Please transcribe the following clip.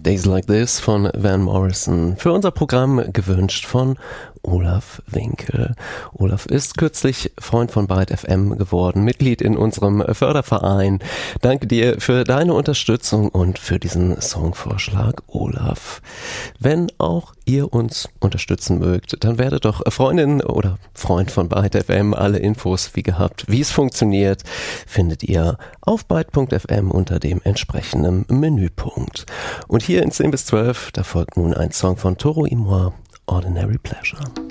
Days Like This von Van Morrison. Für unser Programm gewünscht von Olaf Winkel. Olaf ist kürzlich Freund von Byte FM geworden, Mitglied in unserem Förderverein. Danke dir für deine Unterstützung und für diesen Songvorschlag, Olaf. Wenn auch ihr uns unterstützen mögt, dann werdet doch Freundin oder Freund von Byte FM. Alle Infos, wie gehabt, wie es funktioniert, findet ihr auf byte.fm unter dem entsprechenden Menüpunkt. Und hier in 10 bis 12, da folgt nun ein Song von Toro y Moi, Ordinary Pleasure.